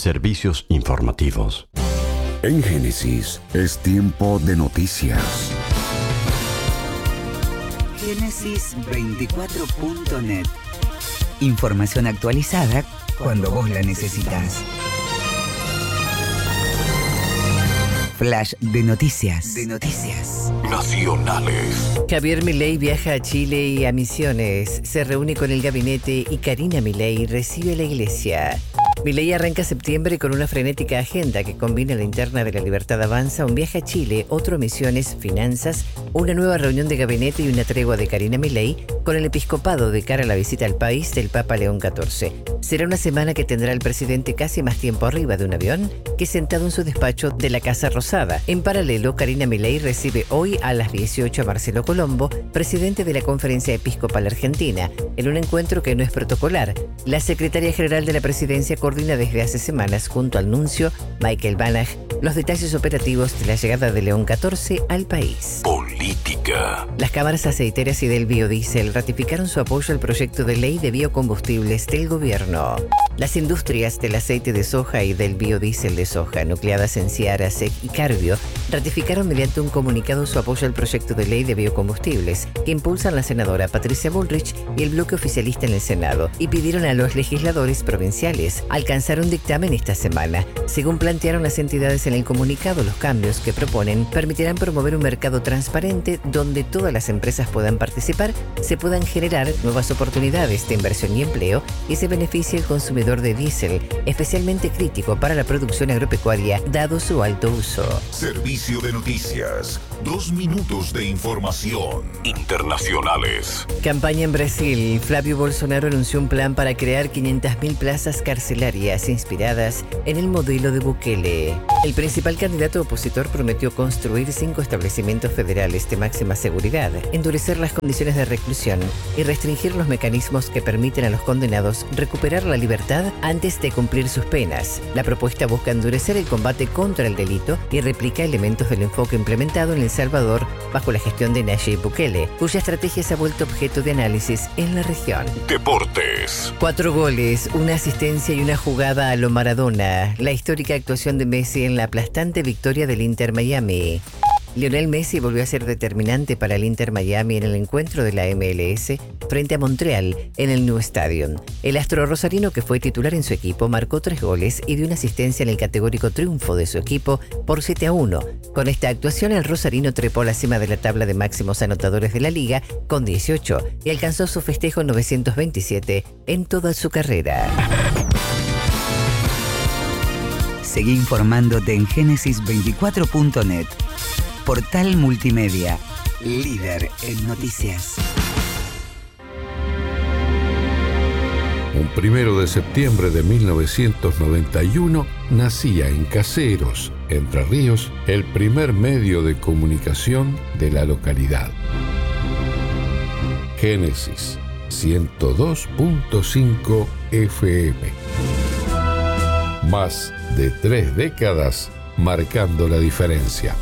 Servicios informativos. En Génesis es tiempo de noticias. Génesis24.net. Información actualizada cuando vos la necesitas. Flash de noticias. Nacionales. Javier Milei viaja a Chile y a Misiones. Se reúne con el gabinete y Karina Milei recibe la iglesia. Milei arranca septiembre con una frenética agenda que combina la interna de La Libertad Avanza, un viaje a Chile, otro a Misiones, finanzas, una nueva reunión de gabinete y una tregua de Karina Milei con el episcopado de cara a la visita al país del Papa León XIV. Será una semana que tendrá el presidente casi más tiempo arriba de un avión que sentado en su despacho de la Casa Rosada. En paralelo, Karina Milei recibe hoy a las 18 a Marcelo Colombo, presidente de la Conferencia Episcopal Argentina, en un encuentro que no es protocolar. La secretaria general de la presidencia coordina desde hace semanas, junto al nuncio Michael Banach, los detalles operativos de la llegada de León XIV al país. Política. Las cámaras aceiteras y del biodiesel ratificaron su apoyo al proyecto de ley de biocombustibles del gobierno. Las industrias del aceite de soja y del biodiesel de soja, nucleadas en Ciara, SEC y Carbio, ratificaron mediante un comunicado su apoyo al proyecto de ley de biocombustibles que impulsan la senadora Patricia Bullrich y el bloque oficialista en el Senado, y pidieron a los legisladores provinciales alcanzar un dictamen esta semana. Según plantearon las entidades en el comunicado, los cambios que proponen permitirán promover un mercado transparente donde todas las empresas puedan participar, se puedan generar nuevas oportunidades de inversión y empleo y se beneficie el consumidor de diésel, especialmente crítico para la producción agropecuaria dado su alto uso. Servicio de noticias. 2 minutos de información. Internacionales. Campaña en Brasil. Flavio Bolsonaro anunció un plan para crear 500.000 plazas carcelarias inspiradas en el modelo de Bukele. El principal candidato opositor prometió construir 5 establecimientos federales de máxima seguridad, endurecer las condiciones de reclusión y restringir los mecanismos que permiten a los condenados recuperar la libertad antes de cumplir sus penas. La propuesta busca endurecer el combate contra el delito y replica elementos del enfoque implementado en El Salvador bajo la gestión de Nayib Bukele, cuya estrategia se ha vuelto objeto de análisis en la región. Deportes. 4 goles, una asistencia y una jugada a lo Maradona. La histórica actuación de Messi en la aplastante victoria del Inter Miami. Lionel Messi volvió a ser determinante para el Inter Miami en el encuentro de la MLS frente a Montreal en el New Stadium. El astro rosarino, que fue titular en su equipo, marcó 3 goles y dio una asistencia en el categórico triunfo de su equipo por 7-1. Con esta actuación, el rosarino trepó a la cima de la tabla de máximos anotadores de la liga con 18 y alcanzó su festejo 927 en toda su carrera. Seguí informándote en Génesis24.net. Portal multimedia, líder en noticias. Un 1 de septiembre de 1991 nacía en Caseros, Entre Ríos, el primer medio de comunicación de la localidad. Génesis 102.5 FM. Más de 3 décadas marcando la diferencia.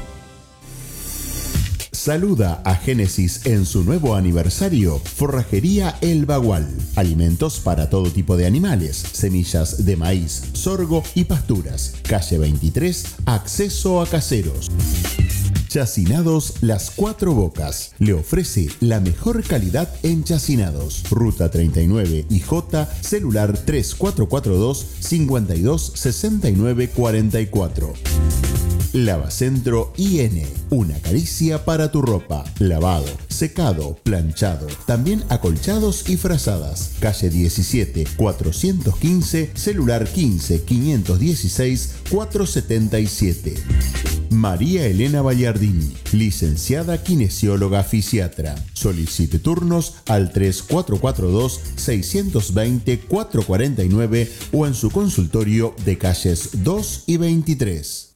Saluda a Génesis en su nuevo aniversario. Forrajería El Bagual. Alimentos para todo tipo de animales, semillas de maíz, sorgo y pasturas. Calle 23, acceso a Caseros. Chacinados Las Cuatro Bocas. Le ofrece la mejor calidad en chacinados. Ruta 39 y J, celular 3442 52 69 44. Lavacentro IN, una caricia para tu ropa. Lavado, secado, planchado, también acolchados y frazadas. Calle 17, 415, celular 15 516 477. María Elena Ballardini, licenciada kinesióloga fisiatra. Solicite turnos al 3442 620 449 o en su consultorio de calles 2 y 23.